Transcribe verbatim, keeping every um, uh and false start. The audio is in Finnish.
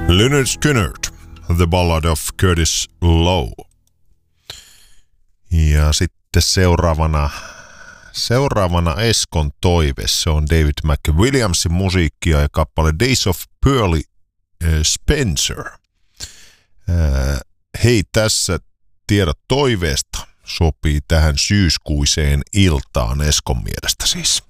Lynyrd Skynyrd, The Ballad of Curtis Loew. Ja sitten seuraavana, seuraavana Eskon toive, se on David McWilliamsin musiikkia ja kappale Days of Pearly äh, Spencer. Äh, hei, tässä tiedot toiveesta sopii tähän syyskuiseen iltaan Eskon mielestä siis.